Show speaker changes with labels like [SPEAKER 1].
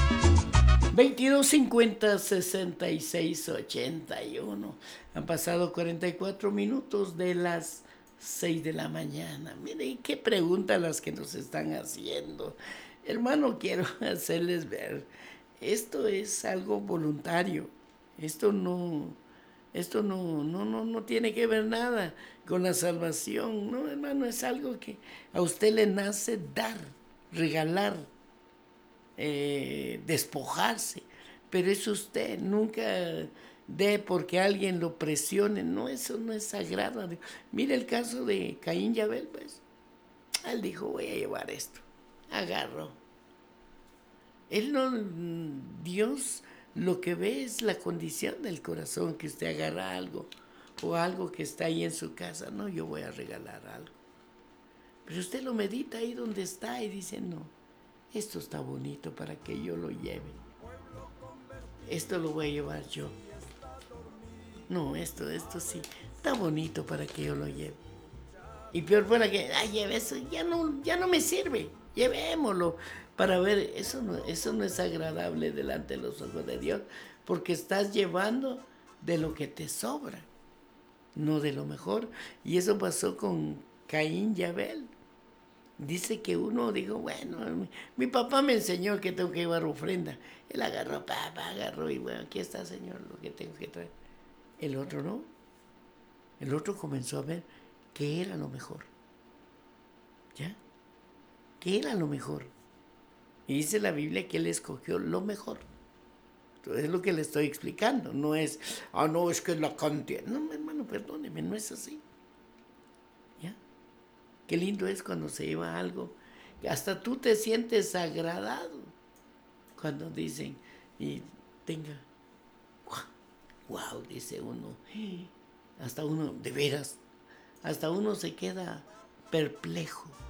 [SPEAKER 1] 2250-6681. Han pasado 44 minutos de las 6 de la mañana. Miren qué preguntas las que nos están haciendo. Hermano, quiero hacerles ver, esto es algo voluntario. Esto no tiene que ver nada con la salvación. No, hermano, es algo que a usted le nace dar, regalar, despojarse. Pero es usted, nunca dé porque alguien lo presione. No, eso no es sagrado. Mira el caso de Caín y Abel, pues. Él dijo, voy a llevar esto. Agarró. Él no, Dios lo que ve es la condición del corazón, que usted agarra algo o algo que está ahí en su casa. No, yo voy a regalar algo. Pero usted lo medita ahí donde está y dice, no, esto está bonito para que yo lo lleve. Esto lo voy a llevar yo. No, esto sí, está bonito para que yo lo lleve. Y peor fuera que, ay, lleve eso, ya no me sirve, llevémoslo. Para ver, eso no es agradable delante de los ojos de Dios, porque estás llevando de lo que te sobra, no de lo mejor. Y eso pasó con Caín y Abel. Dice que uno dijo, bueno, mi papá me enseñó que tengo que llevar ofrenda. Él agarró, papá agarró y bueno, aquí está, Señor, lo que tengo que traer. El otro no. El otro comenzó a ver que era lo mejor. ¿Ya? Que era lo mejor. Y dice la Biblia que él escogió lo mejor. Entonces es lo que le estoy explicando. No es, no, es que es la cantidad. No, hermano, perdóneme, no es así. ¿Ya? Qué lindo es cuando se lleva algo. Hasta tú te sientes agradado cuando dicen, y tenga, wow, dice uno. Hasta uno, de veras, hasta uno se queda perplejo.